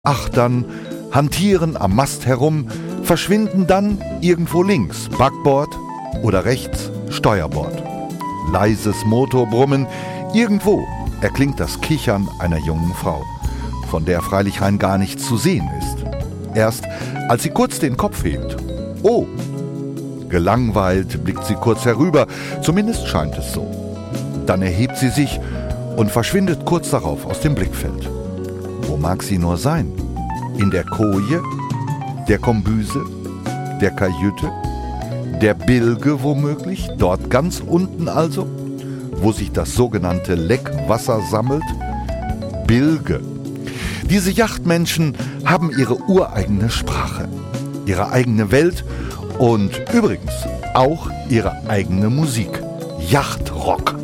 achtern, hantieren am Mast herum, verschwinden dann irgendwo links, Backbord, oder rechts, Steuerbord. Leises Motorbrummen, irgendwo erklingt das Kichern einer jungen Frau, von der freilich rein gar nichts zu sehen ist. Erst als sie kurz den Kopf hebt. Oh! Gelangweilt blickt sie kurz herüber, zumindest scheint es so. Dann erhebt sie sich und verschwindet kurz darauf aus dem Blickfeld. Wo mag sie nur sein? In der Koje? Der Kombüse? Der Kajüte? Der Bilge womöglich? Dort ganz unten also? Wo sich das sogenannte Leckwasser sammelt? Bilge. Diese Yachtmenschen haben ihre ureigene Sprache, ihre eigene Welt und übrigens auch ihre eigene Musik. Yachtrock.